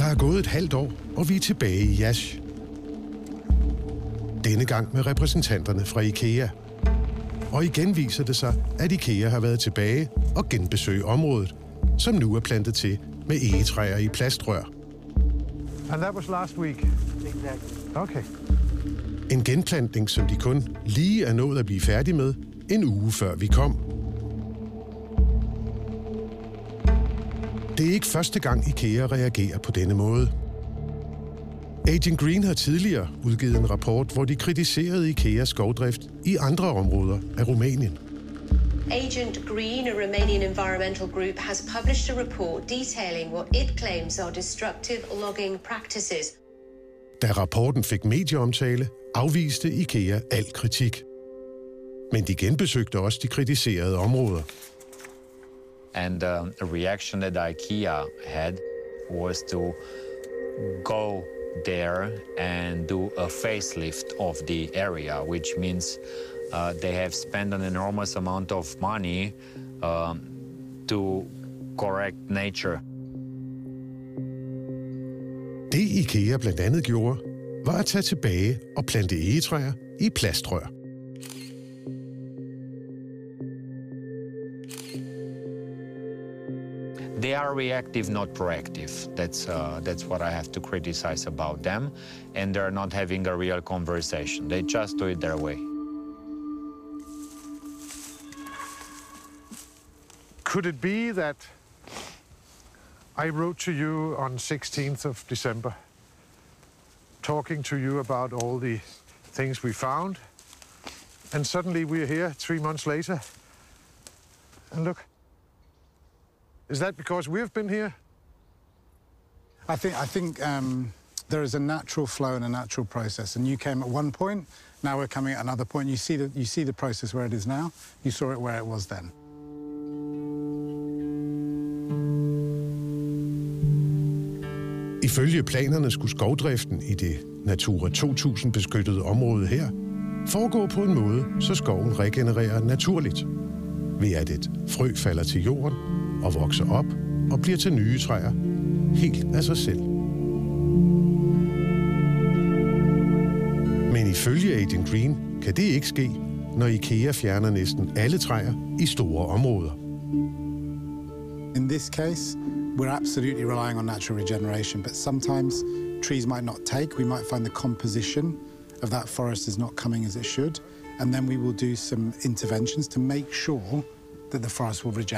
er gået et halvt år, og vi er tilbage i Yash. Denne gang med repræsentanterne fra IKEA. Og igen viser det sig, at IKEA har været tilbage og genbesøge området, som nu er plantet til med egetræer i plastrør. And that was last week. Exactly. Okay. En genplantning, som de kun lige er nået at blive færdig med en uge før vi kom. Det er ikke første gang IKEA reagerer på denne måde. Agent Green har tidligere udgivet en rapport, hvor de kritiserede IKEAs skovdrift i andre områder af Rumænien. Agent Green, a Romanian environmental group, has published a report detailing what it claims are destructive logging practices. Da rapporten fik medieomtale, afviste IKEA al kritik. Men de genbesøgte også de kritiserede områder. And a reaction that IKEA had was to go there and do a facelift of the area, which means they have spent an enormous amount of money to correct nature. Det IKEA blandt andet gjorde, var at tage tilbage og plante egetræer i plastrør. They are reactive, not proactive. That's what I have to criticize about them. And they're not having a real conversation. They just do it their way. Could it be that I wrote to you on 16th of December, talking to you about all the things we found, and suddenly we're here 3 months later, and look. Is that because we've been here? I think there is a natural flow and a natural process, and you came at one point. Now we're coming at another point. You see the process where it is now. You saw it where it was then. Ifølge planerne skulle skovdriften i det Natura 2000 beskyttede område her foregå på en måde, så skoven regenererer naturligt, ved at et frø falder til jorden og vokser op og bliver til nye træer helt af sig selv. Men ifølge Agent Green kan det ikke ske, når IKEA fjerner næsten alle træer i store områder. In this case, we're absolutely relying on natural regeneration, but sometimes trees might not take. We might find the composition of that forest is not coming as it should, and then we will do some interventions to make sure that the forest will regenerate.